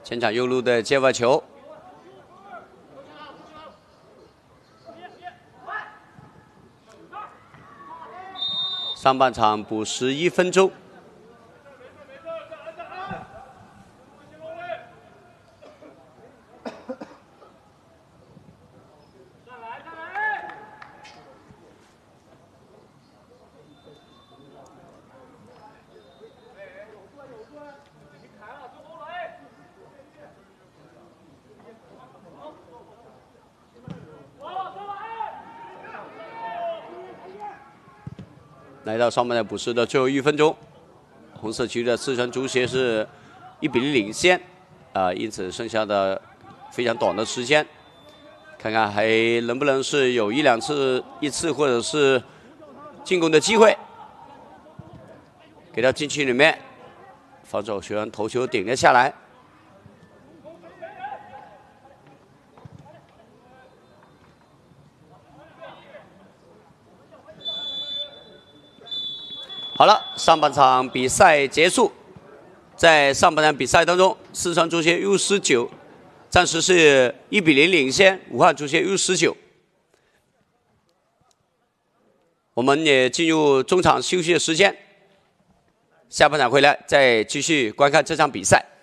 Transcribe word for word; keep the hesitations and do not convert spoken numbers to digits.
前场右路的接发球。上半场补时一分钟。 来到上半场补时的最后一分钟，红色区的四川足协是一比零领先，啊、呃，因此剩下的非常短的时间，看看还能不能是有一两次一次或者是进攻的机会，给到禁区里面，防守球员头球顶了下来。 好了，上半场比赛结束。在上半场比赛当中，四川足协 U 十九暂时是一比零领先武汉足协 U 十九。我们也进入中场休息的时间，下半场回来再继续观看这场比赛。